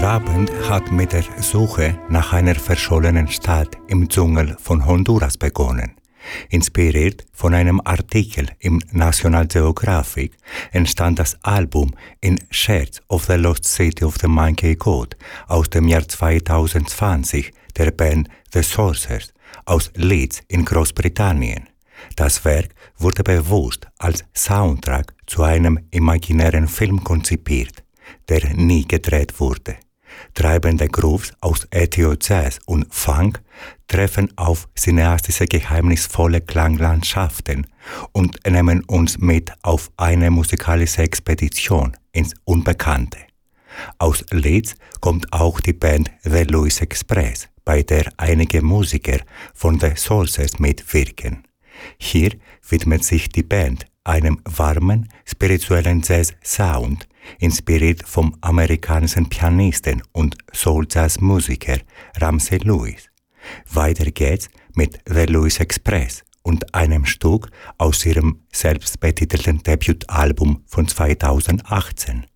Der Abend hat mit der Suche nach einer verschollenen Stadt im Dschungel von Honduras begonnen. Inspiriert von einem Artikel im National Geographic entstand das Album In Search of the Lost City of the Monkey God aus dem Jahr 2020 der Band The Sorcerers aus Leeds in Großbritannien. Das Werk wurde bewusst als Soundtrack zu einem imaginären Film konzipiert, der nie gedreht wurde. Treibende Grooves aus Ethio Jazz und Funk treffen auf cineastische geheimnisvolle Klanglandschaften und nehmen uns mit auf eine musikalische Expedition ins Unbekannte. Aus Leeds kommt auch die Band The Louis Express, bei der einige Musiker von The Sorcerers mitwirken. Hier widmet sich die Band einem warmen, spirituellen Jazz-Sound, inspiriert vom amerikanischen Pianisten und Soul-Jazz-Musiker Ramsey Lewis. Weiter geht's mit The Louis Express und einem Stück aus ihrem selbstbetitelten Debütalbum von 2018.